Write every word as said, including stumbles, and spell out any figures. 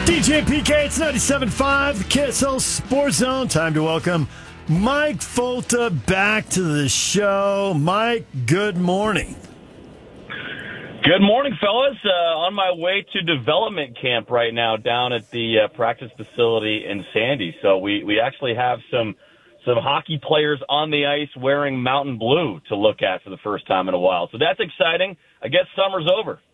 D J P K, it's ninety-seven point five, the K S L Sports Zone. Time to welcome Mike Folta back to the show. Mike, good morning. Good morning, fellas. Uh, on my way to development camp right now down at the uh, practice facility in Sandy. So we, we actually have some some hockey players on the ice wearing mountain blue to look at for the first time in a while. So that's exciting. I guess summer's over.